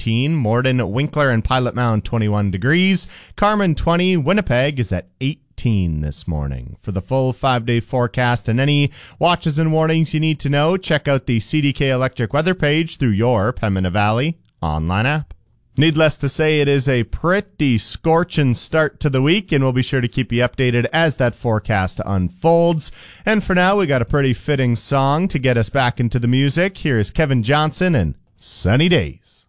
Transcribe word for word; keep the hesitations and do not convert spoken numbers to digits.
seventeen. Morden, Winkler, and Pilot Mound, twenty-one degrees. Carmen, twenty. Winnipeg is at eighteen this morning. For the full five-day forecast and any watches and warnings you need to know, check out the C D K Electric weather page through your Pembina Valley online app. Needless to say, it is a pretty scorching start to the week, and we'll be sure to keep you updated as that forecast unfolds. And for now, we got a pretty fitting song to get us back into the music. Here's Kevin Johnson and Sunny Days.